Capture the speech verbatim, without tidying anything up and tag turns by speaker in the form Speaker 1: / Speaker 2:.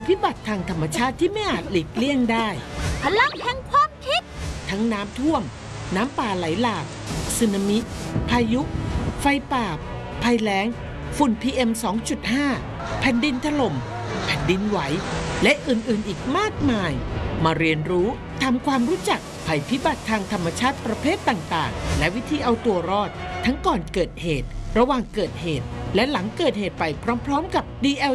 Speaker 1: พิบัติทางธรรมชาติที่ไม่อาจหลีกเลี่ยงได้
Speaker 2: พลังแห่งความคิด
Speaker 1: ทั้งน้ำท่วมน้ำป่าไหลหลากสึนามิพายุไฟป่าภัยแล้งฝุ่น พี เอ็ม สองจุดห้า แผ่นดินถล่มแผ่นดินไหวและอื่นๆอีกมากมายมาเรียนรู้ทำความรู้จักภัยพิบัติทางธรรมชาติประเภทต่างๆและวิธีเอาตัวรอดทั้งก่อนเกิดเหตุระหว่างเกิดเหตุและหลังเกิดเหตุไปพร้อมๆกับ ดี แอล